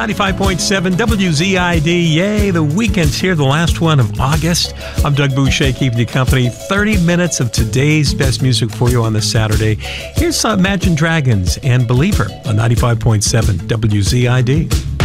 95.7 WZID. Yay, the weekend's here, the last one of August. I'm Doug Boucher, keeping you company. 30 minutes of today's best music for you on this Saturday. Here's Imagine Dragons and Believer on 95.7 WZID.